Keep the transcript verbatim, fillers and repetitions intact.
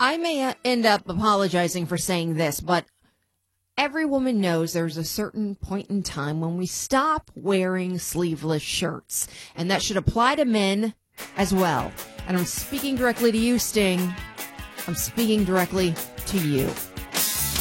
I may uh, end up apologizing for saying this, but every woman knows there's a certain point in time when we stop wearing sleeveless shirts, and that should apply to men as well. And I'm speaking directly to you, Sting. I'm speaking directly to you.